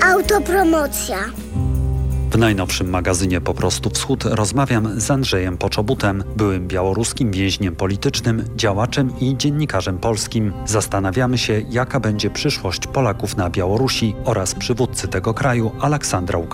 Autopromocja. W najnowszym magazynie Po prostu Wschód rozmawiam z Andrzejem Poczobutem, byłym białoruskim więźniem politycznym, działaczem i dziennikarzem polskim. Zastanawiamy się, jaka będzie przyszłość Polaków na Białorusi oraz przywódcy tego kraju Aleksandra Łukaszenki.